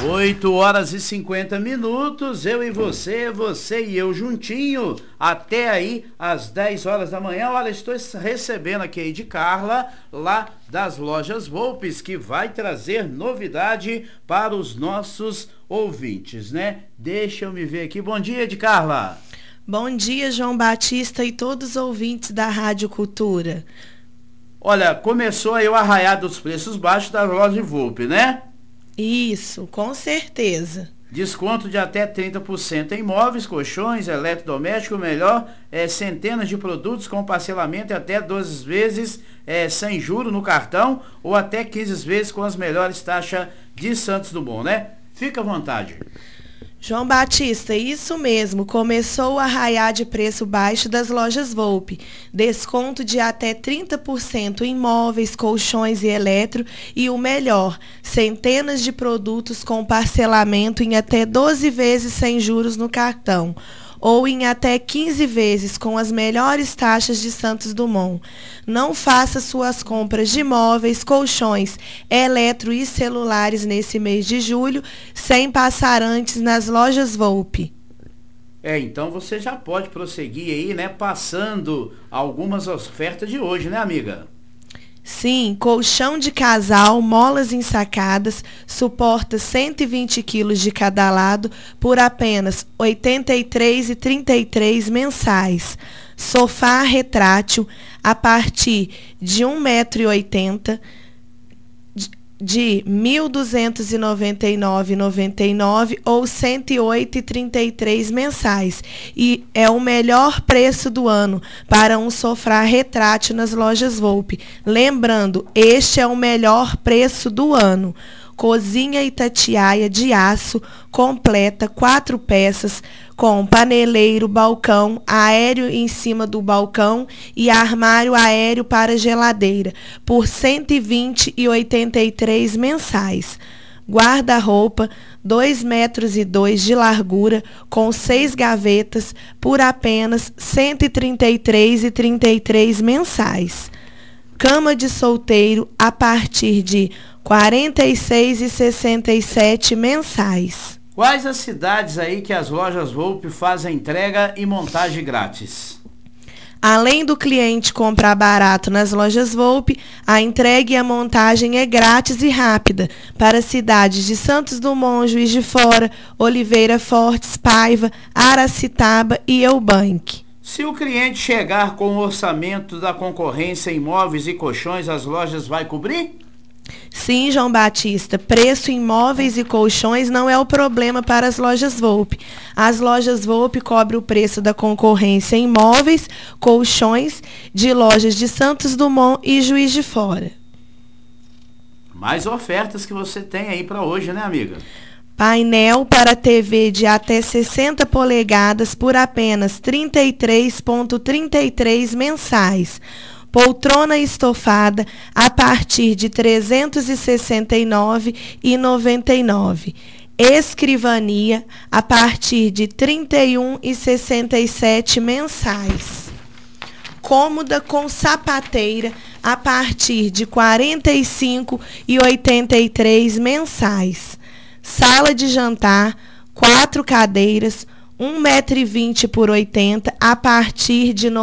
8h50, eu e você, você e eu juntinho, até aí às 10 horas da manhã. Olha, estou recebendo aqui de Carla, lá das Lojas Volpes, que vai trazer novidade para os nossos ouvintes, né? Deixa eu me ver aqui. Bom dia, de Carla. Bom dia, João Batista e todos os ouvintes da Rádio Cultura. Olha, começou aí o arraiar dos preços baixos da Loja Volpe, né? Isso, com certeza. Desconto de até 30% em móveis, colchões, eletrodomésticos, melhor, centenas de produtos com parcelamento até 12 vezes sem juro no cartão ou até 15 vezes com as melhores taxas de Santos Dumont, né? Fica à vontade. João Batista, isso mesmo, começou o arraiar de preço baixo das Lojas Volpe. Desconto de até 30% em móveis, colchões e eletro e o melhor, centenas de produtos com parcelamento em até 12 vezes sem juros no cartão ou em até 15 vezes com as melhores taxas de Santos Dumont. Não faça suas compras de móveis, colchões, eletro e celulares nesse mês de julho sem passar antes nas Lojas Volpe. Então você já pode prosseguir aí, né, passando algumas ofertas de hoje, né, amiga? Sim, colchão de casal, molas ensacadas, suporta 120 quilos de cada lado por apenas R$ 83,33 mensais. Sofá retrátil a partir de 1,80 m de R$ 1.299,99 ou R$ 108,33 mensais. E é o melhor preço do ano para um sofá retrátil nas Lojas Volpe. Lembrando, este é o melhor preço do ano. Cozinha Itatiaia de aço, completa, 4 peças, com paneleiro, balcão, aéreo em cima do balcão e armário aéreo para geladeira, por R$ 120,83 mensais. Guarda-roupa, 2,2 metros de largura, com 6 gavetas, por apenas R$ 133,33 mensais. Cama de solteiro a partir de R$ 46,67 mensais. Quais as cidades aí que as Lojas Volpe fazem entrega e montagem grátis? Além do cliente comprar barato nas Lojas Volpe, a entrega e a montagem é grátis e rápida para cidades de Santos Dumont, Juiz de Fora, Oliveira Fortes, Paiva, Aracitaba e Eubank. Se o cliente chegar com o orçamento da concorrência em móveis e colchões, as lojas vai cobrir? Sim, João Batista, preço em móveis e colchões não é o problema para as Lojas Volpe. As Lojas Volpe cobrem o preço da concorrência em móveis, colchões de lojas de Santos Dumont e Juiz de Fora. Mais ofertas que você tem aí para hoje, né, amiga? Painel para TV de até 60 polegadas por apenas R$ 33,33 mensais. Poltrona estofada a partir de R$ 369,99. Escrivania a partir de R$ 31,67 mensais. Cômoda com sapateira a partir de R$ 45,83 mensais. Sala de jantar, 4 cadeiras, 1,20 m por 80 a partir de R$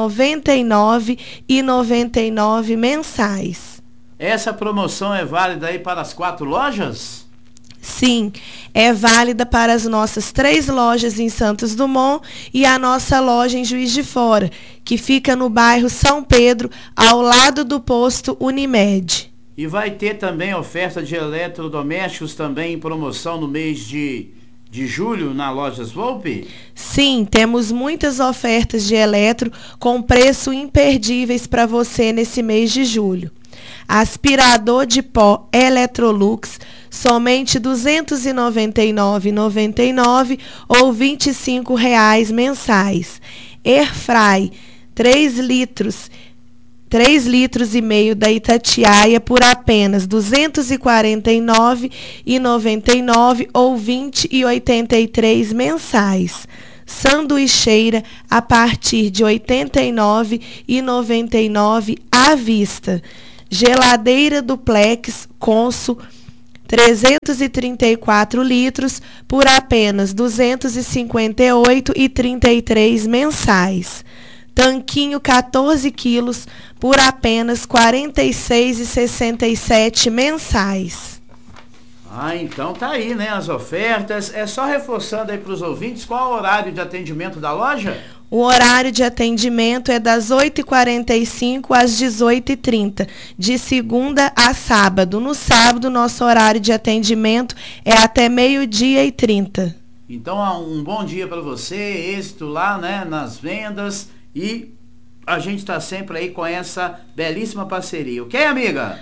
99,99 mensais. Essa promoção é válida aí para as 4 lojas? Sim, é válida para as nossas 3 lojas em Santos Dumont e a nossa loja em Juiz de Fora, que fica no bairro São Pedro, ao lado do posto Unimed. E vai ter também oferta de eletrodomésticos também em promoção no mês de julho na Lojas Volpe? Sim, temos muitas ofertas de eletro com preço imperdíveis para você nesse mês de julho. Aspirador de pó Electrolux, somente R$ 299,99 ou R$ 25,00 mensais. Airfry, 3,5 litros da Itatiaia por apenas R$ 249,99 ou R$ 20,83 mensais. Sanduicheira a partir de R$ 89,99 à vista. Geladeira duplex Consul 334 litros por apenas R$ 258,33 mensais. Tanquinho 14 quilos por apenas R$ 46,67 mensais. Então tá aí, né, as ofertas. É só reforçando aí para os ouvintes, qual é o horário de atendimento da loja? O horário de atendimento é das 8h45 às 18h30, de segunda a sábado. No sábado, nosso horário de atendimento é até 12h30. Então, um bom dia para você, êxito lá, né, nas vendas, e a gente está sempre aí com essa belíssima parceria. Ok, amiga?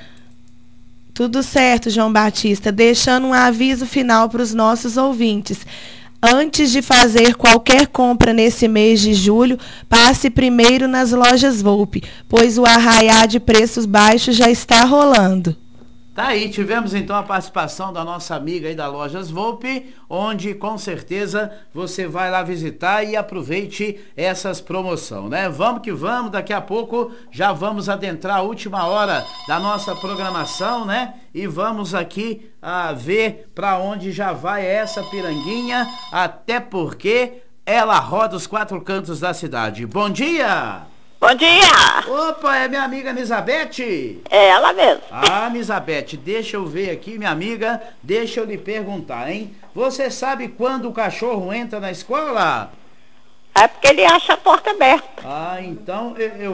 Tudo certo, João Batista. Deixando um aviso final para os nossos ouvintes. Antes de fazer qualquer compra nesse mês de julho, passe primeiro nas lojas Volpe, pois o arraiá de preços baixos já está rolando. Tá aí, tivemos então a participação da nossa amiga aí da Lojas Volpe, onde com certeza você vai lá visitar e aproveite essas promoções, né? Vamos que vamos, daqui a pouco já vamos adentrar a última hora da nossa programação, né? E vamos aqui ver para onde já vai essa piranguinha, até porque ela roda os 4 cantos da cidade. Bom dia! Bom dia! Opa, é minha amiga Nisabete? É ela mesmo. Nisabete, deixa eu ver aqui, minha amiga, deixa eu lhe perguntar, hein? Você sabe quando o cachorro entra na escola? É porque ele acha a porta aberta. Então eu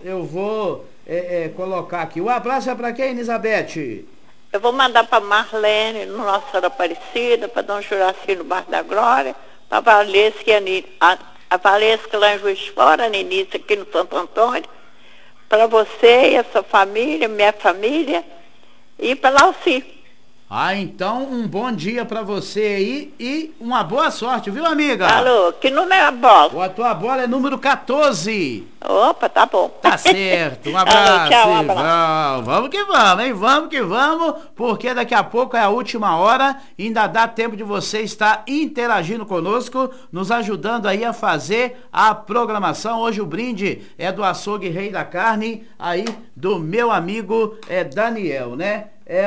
vou colocar aqui. O abraço é pra quem, Nisabete? Eu vou mandar pra Marlene, no Nossa Senhora Aparecida, pra Dom Juraci no Bairro da Glória, pra Valesca e a Valesca lá em Juiz de Fora, a Ninice aqui no Santo Antônio, para você e a sua família, minha família, e para Lauci. Então um bom dia para você aí e uma boa sorte, viu, amiga? Alô, que número é a bola? A tua bola é número 14. Opa, tá bom. Tá certo, um abraço. Alô, tchau, um abraço. Vamos que vamos, hein? Vamos que vamos, porque daqui a pouco é a última hora, ainda dá tempo de você estar interagindo conosco, nos ajudando aí a fazer a programação. Hoje o brinde é do Açougue Rei da Carne, aí do meu amigo Daniel, né?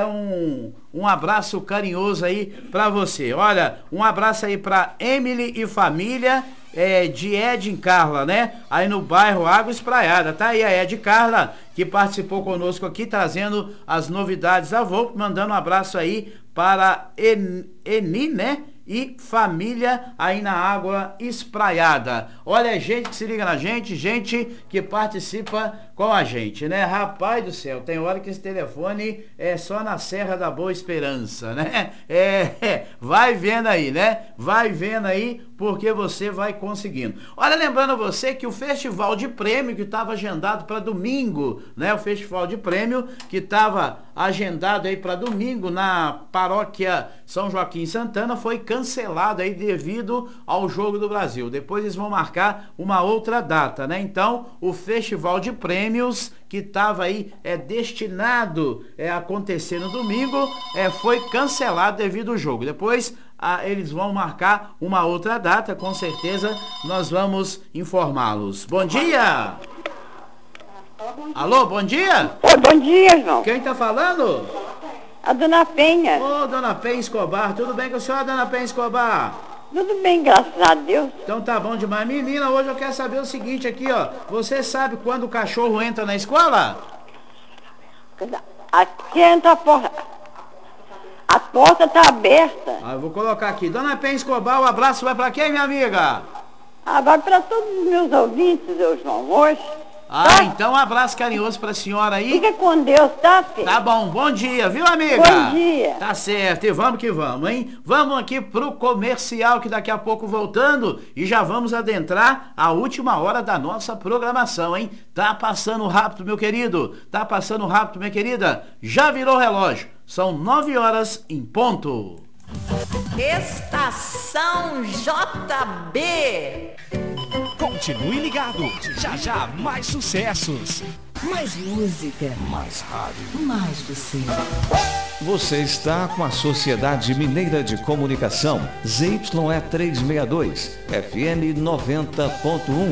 Um abraço carinhoso aí pra você. Olha, um abraço aí pra Emily e família de Ed e Carla, né? Aí no bairro Água Espraiada. Tá aí a Ed e Carla, que participou conosco aqui, trazendo as novidades da Volpe, mandando um abraço aí para Eni, né? E família aí na Água Espraiada. Olha, gente que se liga na gente que participa com a gente, né? Rapaz do céu, tem hora que esse telefone é só na Serra da Boa Esperança, né? Vai vendo aí, né? Vai vendo aí, porque você vai conseguindo. Olha, lembrando você que o Festival de Prêmio, que estava agendado para domingo, né? O Festival de Prêmio, que estava agendado aí para domingo na paróquia São Joaquim Santana, foi cancelado aí devido ao Jogo do Brasil. Depois eles vão marcar uma outra data, né? Então, o Festival de Prêmios, que estava aí destinado a acontecer no domingo, foi cancelado devido ao jogo. Depois eles vão marcar uma outra data, com certeza nós vamos informá-los. Bom dia! Alô, bom dia? Oi, bom dia, João. Quem tá falando? A dona Penha. Ô, dona Penha Escobar, tudo bem com a senhora, dona Penha Escobar? Tudo bem, graças a Deus. Então tá bom demais. Menina, hoje eu quero saber o seguinte aqui, ó. Você sabe quando o cachorro entra na escola? Aqui entra a porta. A porta tá aberta. Eu vou colocar aqui. Dona Penha Escobar, o abraço vai pra quem, minha amiga? Vai para todos os meus ouvintes, João, hoje. Então um abraço carinhoso pra senhora aí. Fica com Deus, tá, filho? Tá bom, bom dia, viu, amiga? Bom dia. Tá certo, e vamos que vamos, hein? Vamos aqui pro comercial, que daqui a pouco voltando, e já vamos adentrar a última hora da nossa programação, hein? Tá passando rápido, meu querido. Tá passando rápido, minha querida. Já virou o relógio. São 9 horas em ponto. Estação JB. Continue ligado, já já mais sucessos. Mais música. Mais rádio. Mais você. Você está com a Sociedade Mineira de Comunicação, ZYE 362, FM 90.1.